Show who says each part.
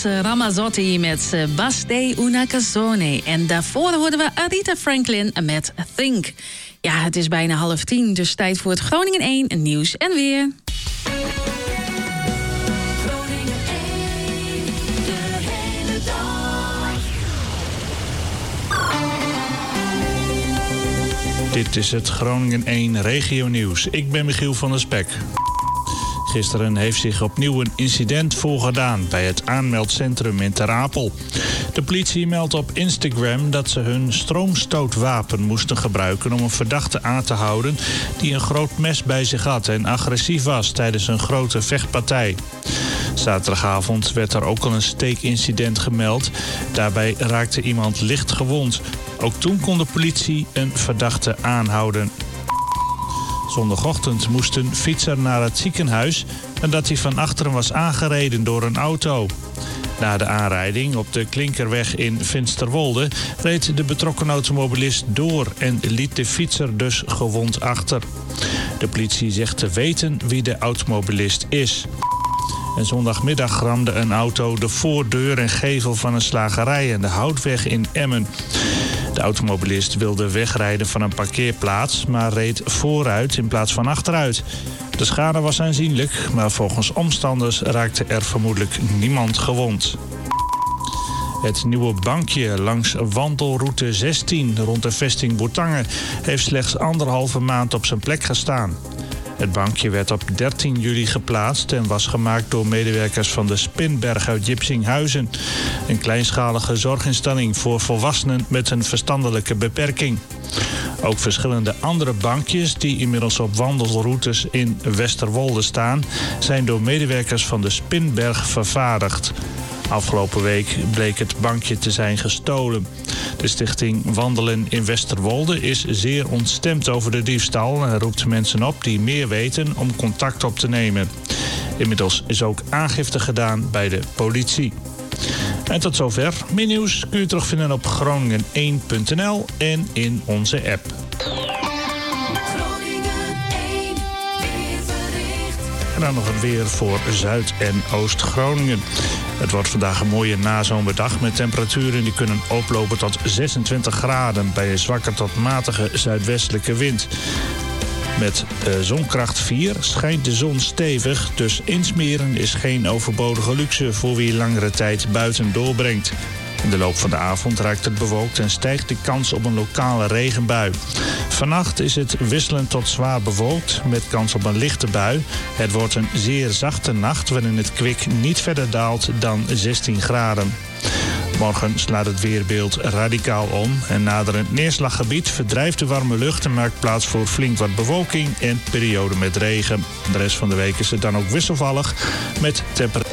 Speaker 1: was Ramazzotti met Baste una canzone. En daarvoor hoorden we Aretha Franklin met Think. Ja, het is bijna 9:30, dus tijd voor het Groningen 1 nieuws en weer.
Speaker 2: Groningen 1, de hele dag.
Speaker 3: Dit is het Groningen 1 regionieuws. Ik ben Michiel van der Spek. Gisteren heeft zich opnieuw een incident voorgedaan bij het aanmeldcentrum in Ter Apel. De politie meldt op Instagram dat ze hun stroomstootwapen moesten gebruiken om een verdachte aan te houden die een groot mes bij zich had en agressief was tijdens een grote vechtpartij. Zaterdagavond werd er ook al een steekincident gemeld. Daarbij raakte iemand licht gewond. Ook toen kon de politie een verdachte aanhouden. Zondagochtend moest een fietser naar het ziekenhuis nadat hij van achteren was aangereden door een auto. Na de aanrijding op de Klinkerweg in Finsterwolde reed de betrokken automobilist door en liet de fietser dus gewond achter. De politie zegt te weten wie de automobilist is. En zondagmiddag ramde een auto de voordeur en gevel van een slagerij aan de Houtweg in Emmen. De automobilist wilde wegrijden van een parkeerplaats, maar reed vooruit in plaats van achteruit. De schade was aanzienlijk, maar volgens omstanders raakte er vermoedelijk niemand gewond. Het nieuwe bankje langs wandelroute 16 rond de vesting Bourtange heeft slechts 1,5 maand op zijn plek gestaan. Het bankje werd op 13 juli geplaatst en was gemaakt door medewerkers van de Spinberg uit Jipsinghuizen. Een kleinschalige zorginstelling voor volwassenen met een verstandelijke beperking. Ook verschillende andere bankjes die inmiddels op wandelroutes in Westerwolde staan, zijn door medewerkers van de Spinberg vervaardigd. Afgelopen week bleek het bankje te zijn gestolen. De stichting Wandelen in Westerwolde is zeer ontstemd over de diefstal en roept mensen op die meer weten om contact op te nemen. Inmiddels is ook aangifte gedaan bij de politie. En tot zover. Meer nieuws kun je terugvinden op groningen1.nl en in onze app. En dan nog het weer voor Zuid- en Oost-Groningen. Het wordt vandaag een mooie nazomerdag met temperaturen die kunnen oplopen tot 26 graden... bij een zwakke tot matige zuidwestelijke wind. Met zonkracht 4 schijnt de zon stevig, dus insmeren is geen overbodige luxe voor wie langere tijd buiten doorbrengt. In de loop van de avond raakt het bewolkt en stijgt de kans op een lokale regenbui. Vannacht is het wisselend tot zwaar bewolkt met kans op een lichte bui. Het wordt een zeer zachte nacht waarin het kwik niet verder daalt dan 16 graden. Morgen slaat het weerbeeld radicaal om. Een naderend neerslaggebied verdrijft de warme lucht en maakt plaats voor flink wat bewolking en perioden met regen. De rest van de week is het dan ook wisselvallig met temperatuur.